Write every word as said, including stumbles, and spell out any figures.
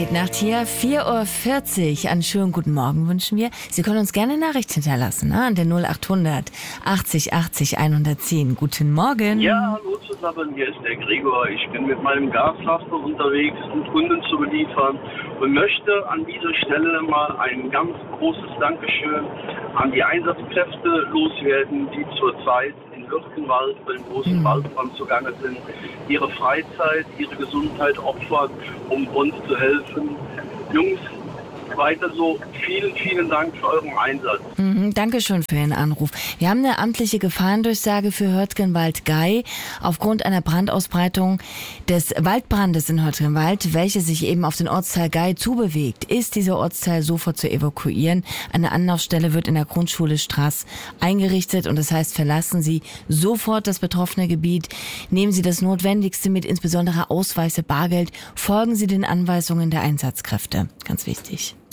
Nacht hier, vier Uhr vierzig. Einen schönen guten Morgen wünschen wir. Sie können uns gerne eine Nachricht hinterlassen, ne? An der null achthundert achtzig achtzig hundertzehn. Guten Morgen. Ja, hallo zusammen, hier ist der Gregor. Ich bin mit meinem Gaslaster unterwegs, um Kunden zu beliefern und möchte an dieser Stelle mal ein ganz großes Dankeschön an die Einsatzkräfte loswerden, die zurzeit in Lürkenwald bei dem großen mhm. Waldbrand zugange sind, ihre Freizeit, ihre Gesundheit opfern, um uns zu helfen. Jungs, weiter so. Vielen, vielen Dank für euren Einsatz. Mhm, Dankeschön für Ihren Anruf. Wir haben eine amtliche Gefahrendurchsage für Hörtgenwald-Gei aufgrund einer Brandausbreitung des Waldbrandes in Hörtgenwald, welche sich eben auf den Ortsteil Gei zubewegt. Ist dieser Ortsteil sofort zu evakuieren? Eine Anlaufstelle wird in der Grundschule Straß eingerichtet und das heißt, verlassen Sie sofort das betroffene Gebiet. Nehmen Sie das Notwendigste mit, insbesondere Ausweise, Bargeld. Folgen Sie den Anweisungen der Einsatzkräfte. Ganz wichtig.